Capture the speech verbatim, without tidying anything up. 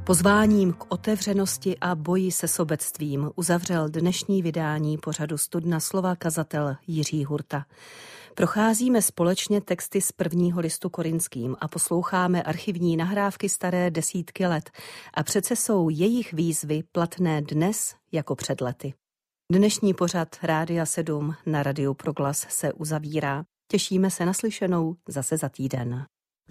Pozváním k otevřenosti a boji se sobectvím uzavřel dnešní vydání pořadu Studna slova kazatel Jiří Hurta. Procházíme společně texty z prvního listu Korinským a posloucháme archivní nahrávky staré desítky let a přece jsou jejich výzvy platné dnes jako před lety. Dnešní pořad Rádia sedm na Radiu Proglas se uzavírá. Těšíme se na slyšenou zase za týden.